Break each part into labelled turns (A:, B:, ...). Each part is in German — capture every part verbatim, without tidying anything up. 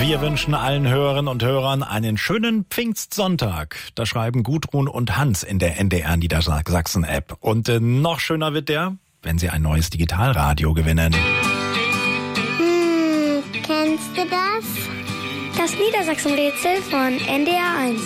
A: Wir wünschen allen Hörerinnen und Hörern einen schönen Pfingstsonntag. Da schreiben Gudrun und Hans in der N D R Niedersachsen-App. Und äh, noch schöner wird der, wenn Sie ein neues Digitalradio gewinnen.
B: Hm, kennst du das?
C: Das Niedersachsen-Rätsel von N D R eins.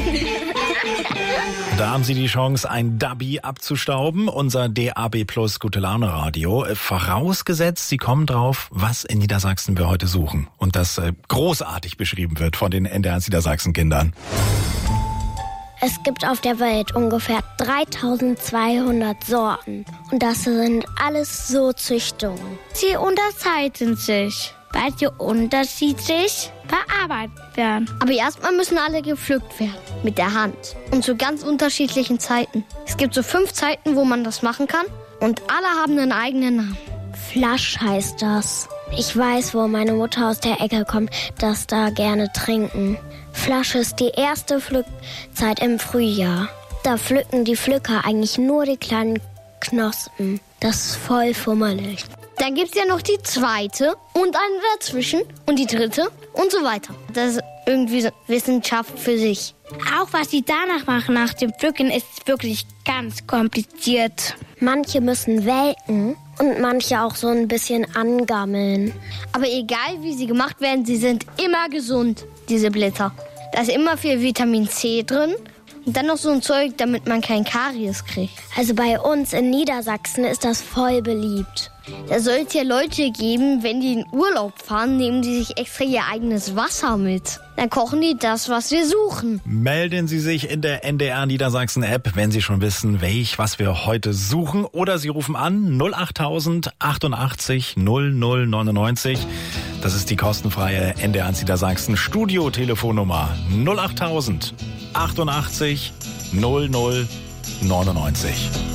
A: Da haben Sie die Chance, ein Dubby abzustauben, unser D A B Plus Gute-Laune-Radio. Vorausgesetzt, Sie kommen drauf, was in Niedersachsen wir heute suchen. Und das äh, großartig beschrieben wird von den N D R Niedersachsen-Kindern.
B: Es gibt auf der Welt ungefähr dreitausendzweihundert Sorten. Und das sind alles so Züchtungen.
C: Sie unterscheiden sich, weil sie unterschiedlich bearbeitet werden.
D: Aber erstmal müssen alle gepflückt werden, mit der Hand. Und zu ganz unterschiedlichen Zeiten. Es gibt so fünf Zeiten, wo man das machen kann. Und alle haben einen eigenen Namen.
B: Flasch heißt das. Ich weiß, wo meine Mutter aus der Ecke kommt, dass da gerne trinken. Flasch ist die erste Pflückzeit im Frühjahr. Da pflücken die Pflücker eigentlich nur die kleinen Knospen. Das ist voll fummelig.
D: Dann gibt's ja noch die zweite und eine dazwischen und die dritte und so weiter. Das ist irgendwie Wissenschaft für sich.
C: Auch was sie danach machen, nach dem Pflücken, ist wirklich ganz kompliziert.
B: Manche müssen welken und manche auch so ein bisschen angammeln.
D: Aber egal, wie sie gemacht werden, sie sind immer gesund, diese Blätter. Da ist immer viel Vitamin C drin. Und dann noch so ein Zeug, damit man kein Karies kriegt.
B: Also bei uns in Niedersachsen ist das voll beliebt.
D: Da soll es ja Leute geben, wenn die in Urlaub fahren, nehmen die sich extra ihr eigenes Wasser mit. Dann kochen die das, was wir suchen.
A: Melden Sie sich in der N D R Niedersachsen-App, wenn Sie schon wissen, welch, was wir heute suchen. Oder Sie rufen an null achttausend achtundachtzig null null neunundneunzig. Das ist die kostenfreie N D R Niedersachsen Studio-Telefonnummer null achttausend achtundachtzig null null neunundneunzig.